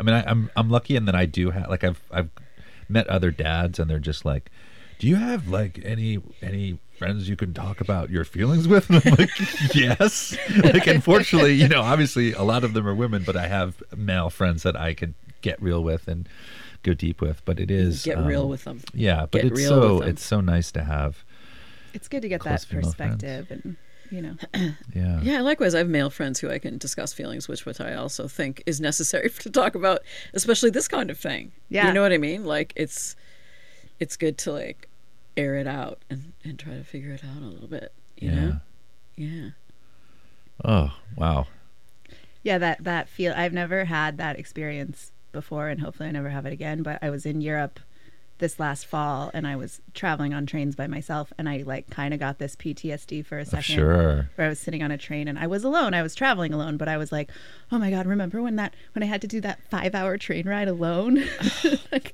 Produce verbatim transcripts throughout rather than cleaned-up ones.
I mean, I, I'm I'm lucky in that I do have like I've I've met other dads and they're just like, do you have like any any friends you can talk about your feelings with? And I'm like, yes. Like, unfortunately, you know, obviously a lot of them are women, but I have male friends that I could get real with and go deep with. But it is get um, real with them. Yeah, but Get it's real so with them. it's so nice to have. It's good to get close that female perspective and, you know. Yeah. Yeah, likewise, I have male friends who I can discuss feelings with, which I also think is necessary to talk about, especially this kind of thing. Yeah. You know what I mean? Like, it's it's good to, like, air it out and, and try to figure it out a little bit, you Yeah. know? Yeah. Oh, wow. Yeah, that, that feel, I've never had that experience before, and hopefully I never have it again, but I was in Europe this last fall and I was traveling on trains by myself, and I like kind of got this P T S D for a second. Sure. Where I was sitting on a train and I was alone. I was traveling alone, but I was like, oh my God, remember when that, when I had to do that five hour train ride alone? Like,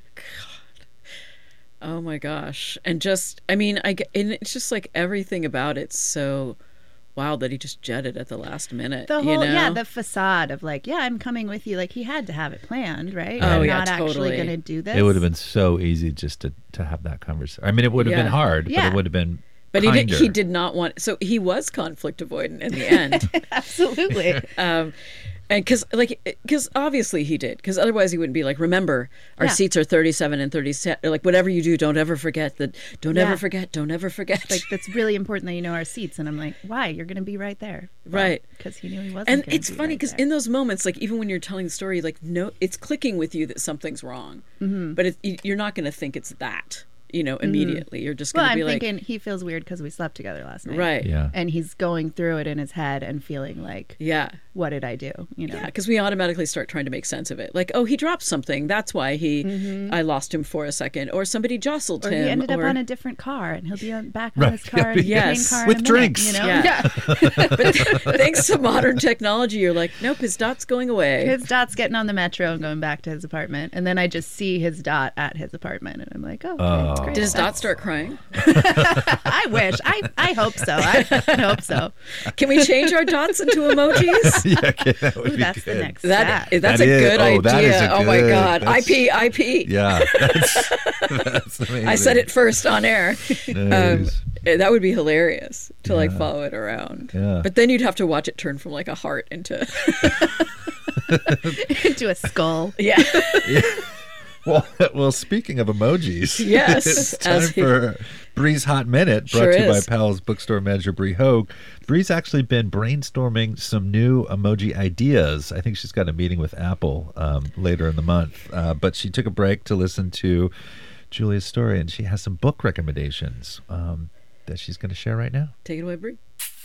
Oh my gosh. And just, I mean, I get, and it's just like everything about it's so wild that he just jetted at the last minute. the whole, you know? yeah, the facade of like, yeah, I'm coming with you. Like, he had to have it planned, right? Oh, I'm yeah, not actually totally. going to do this. It would have been so easy just to, to have that conversation. I mean, it would have Yeah. been hard, Yeah. but it would have been But he did, kinder. he did not want, so he was conflict avoidant in the end. Absolutely. um, and because, like, because obviously he did, because otherwise he wouldn't be like, remember, our Yeah. seats are thirty-seven and thirty-seven. Like, whatever you do, don't ever forget that. Don't Yeah. ever forget. Don't ever forget. Like, that's really important that you know our seats. And I'm like, why? You're going to be right there. Right. Because he knew he wasn't. And gonna it's be funny right because there. in those moments, like, even when you're telling the story, like, no, it's clicking with you that something's wrong. Mm-hmm. But it, you- you're not going to think it's that, you know, immediately. You're just Well, going to I'm be like, thinking he feels weird because we slept together last night. right. Yeah. And he's going through it in his head and feeling like, Yeah. what did I do? You know? Yeah, because we automatically start trying to make sense of it. Like, oh, he dropped something. That's why he, I lost him for a second. Or somebody jostled Mm-hmm. Or him. he ended up or- on a different car and he'll be on, back on Right. his car in Yes. the green car With in a drinks. Minute, you know? Yeah. But thanks to modern technology, you're like, nope, his dot's going away. His dot's getting on the metro and going back to his apartment. And then I just see his dot at his apartment. And I'm like, oh, okay, Oh. great. Did his dot start crying? I wish. I, I hope so. I, I hope so. Can we change our dots into emojis? Yeah, okay, that would Ooh, be that's the good. next That, step. that's That a is- good oh, that is idea. a Oh my good- God. that's- I P, I P. Yeah, that's, that's amazing. I said it first on air. Um, Nice. that would be hilarious to like Yeah. follow it around. Yeah. But then you'd have to watch it turn from like a heart into Into a skull. yeah. Well, well, speaking of emojis, Yes, it's time as he- for Bree's Hot Minute, brought Sure to you is. by Powell's bookstore manager Bree Hogue. Bree's actually been brainstorming some new emoji ideas. I think she's got a meeting with Apple um, later in the month, uh, but she took a break to listen to Julia's story, and she has some book recommendations um, that she's going to share right now. Take it away, Brie.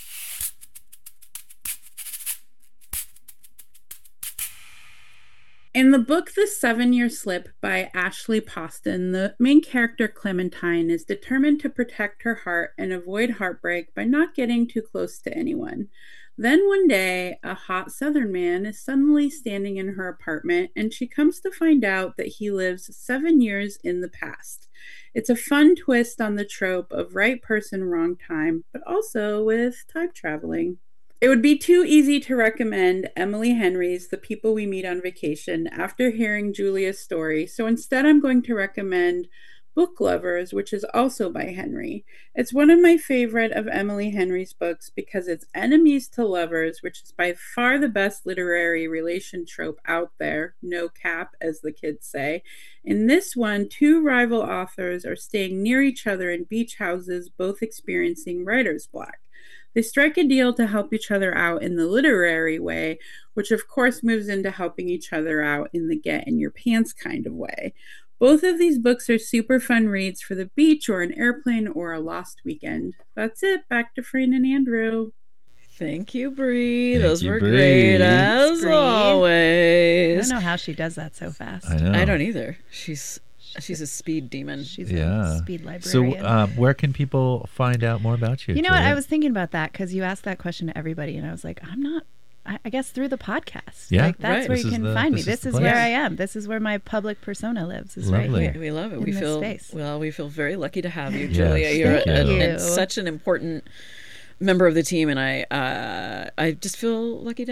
In the book The Seven-Year Slip by Ashley Poston, the main character Clementine is determined to protect her heart and avoid heartbreak by not getting too close to anyone. Then one day, a hot Southern man is suddenly standing in her apartment, and she comes to find out that he lives seven years in the past. It's a fun twist on the trope of right person, wrong time, but also with time traveling. It would be too easy to recommend Emily Henry's The People We Meet on Vacation after hearing Julia's story, so instead I'm going to recommend Book Lovers, which is also by Henry. It's one of my favorite of Emily Henry's books because it's enemies to lovers, which is by far the best literary relation trope out there, no cap, as the kids say. In this one, two rival authors are staying near each other in beach houses, both experiencing writer's block. They strike a deal to help each other out in the literary way, which of course moves into helping each other out in the get in your pants kind of way. Both of these books are super fun reads for the beach or an airplane or a lost weekend. That's it. Back to Fran and Andrew. Thank you, Bree. Thank Those you, were Bree. great as Bree. I always. don't know how she does that so fast. I know. I don't either. She's she's a speed demon. She's Yeah. a speed So, librarian. um, where can people find out more about you? you know what? I Julia? was thinking about that because you asked that question to everybody, and I was like, I'm not. I, I guess through the podcast. Yeah. Like, that's Right. where This you is can the- find this me. is This the is place. where I am. This is where my public persona lives. Is right Lovely. here. We love it. in we this feel space. well. We feel very lucky to have you, Yes, Julia. You're thank a- you. and such an important member of the team, and I uh, I just feel lucky to have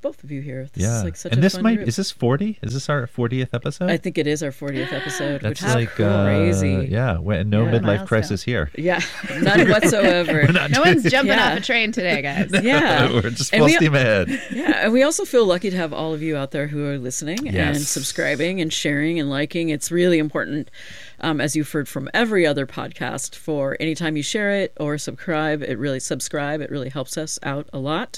both of you here. This yeah. is like such and a this fun might group. is this forty? Is this our fortieth episode? I think it is our fortieth episode, That's which is like uh, crazy. yeah, when- no Yeah. midlife Milestone. crisis here. Yeah, none whatsoever. We're not No doing- one's jumping Yeah. off a train today, guys. Yeah. We're just And full we- steam ahead. Yeah, and we also feel lucky to have all of you out there who are listening and Yes. subscribing and sharing and liking. It's really important, um, as you've heard from every other podcast, for anytime you share it or subscribe, it really subscribe. It really helps us out a lot.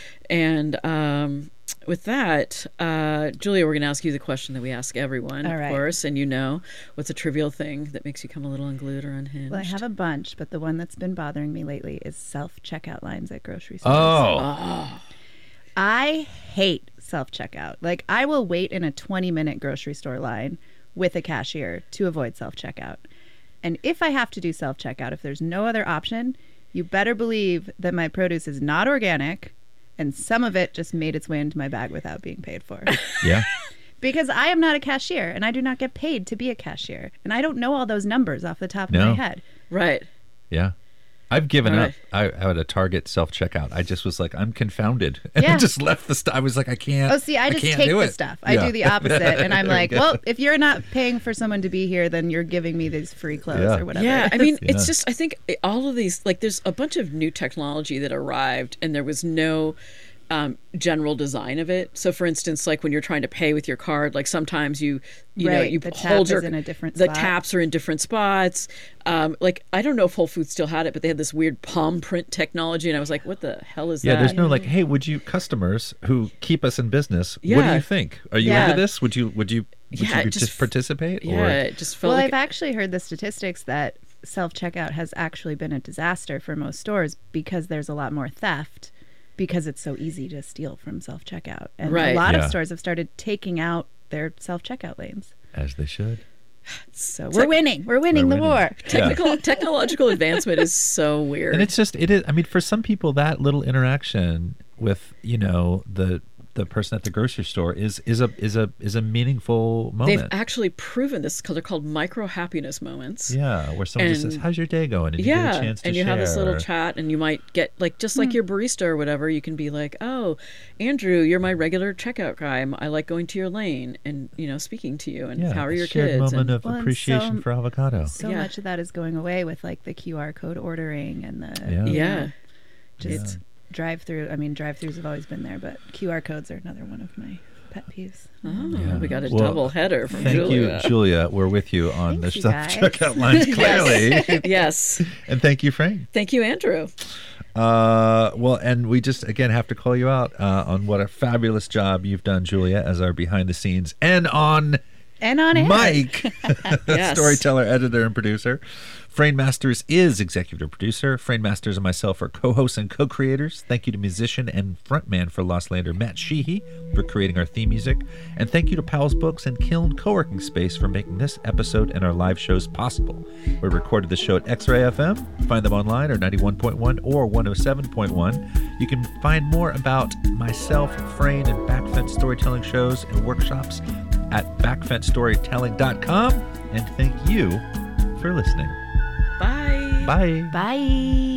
And um, with that, uh, Julia, we're going to ask you the question that we ask everyone, All of right. course. And you know, what's a trivial thing that makes you come a little unglued or unhinged? Well, I have a bunch, but the one that's been bothering me lately is self-checkout lines at grocery stores. Oh, I hate self-checkout. Like, I will wait in a twenty-minute grocery store line with a cashier to avoid self-checkout. And if I have to do self-checkout, if there's no other option, you better believe that my produce is not organic and some of it just made its way into my bag without being paid for. yeah. Because I am not a cashier and I do not get paid to be a cashier. And I don't know all those numbers off the top of No. my head. Right. Yeah. I've given All up. I, I had a Target self checkout. I just was like, I'm confounded, and Yeah. I just left the stuff. I was like, I can't. Oh, see, I just can't take do the it. stuff. I Yeah. do the opposite. And I'm There like, you go. well, if you're not paying for someone to be here, then you're giving me these free clothes Yeah. or whatever. Yeah, it I is. mean, Yeah. it's just, I think all of these, like, there's a bunch of new technology that arrived and there was no um, general design of it. So, for instance, like when you're trying to pay with your card, like sometimes you, you know, Right, you the tap hold your, is in a different the spot. taps are in different spots. Um, like, I don't know if Whole Foods still had it, but they had this weird palm print technology. And I was like, what the hell is Yeah, that? there's no like, hey, would you customers who keep us in business? What do Yeah. you think? Are you Yeah. into this? Would you would you would Yeah, you it just- just participate? Yeah, Or it just felt Well, like I've actually heard the statistics that self-checkout has actually been a disaster for most stores because there's a lot more theft because it's so easy to steal from self-checkout. And Right. a lot Yeah. of stores have started taking out their self-checkout lanes. as they should. So we're winning. We're winning We're the winning. war. technical technological advancement is so weird. And it's just it is. I mean, for some people, that little interaction with you know the the person at the grocery store is is a is a is a meaningful They've moment. actually proven this because they're called micro happiness moments. Yeah, where someone just says, And- "How's your day going?" and you Yeah, get a chance to and you share. have this little chat, and you might get like just like your barista or whatever. You can be like, "Oh, Andrew, you're my regular checkout guy. I'm- I like going to your lane and you know speaking to you. And Yeah, how are a your shared kids?" moment and, of Well, and appreciation so- for avocado. So Yeah. much of that is going away with like the Q R code ordering and the Yeah. you yeah, know, just drive-through. I mean, drive-throughs have always been there, but Q R codes are another one of my pet peeves. oh, Yeah. we got a Well, double header from Thank Julia. you, Julia. We're with you on Thanks, the you self guys. checkout lines, clearly. Yes, And thank you, Frank. thank you, Andrew. Uh, well, and we just again have to call you out uh, on what a fabulous job you've done, Julia, as our behind the scenes and on And on air. Mike, Yes. storyteller, editor, and producer. Frame Masters is executive producer. Frame Masters and myself are co-hosts and co-creators. Thank you to musician and frontman for Lost Lander, Matt Sheehy, for creating our theme music. And thank you to Powell's Books and Kiln Co-working Space for making this episode and our live shows possible. We recorded the show at X-Ray F M. Find them online or ninety-one point one or one oh seven point one. You can find more about myself, Frame, and Backfence storytelling shows and workshops at backfence storytelling dot com. And thank you for listening. Bye. Bye. Bye.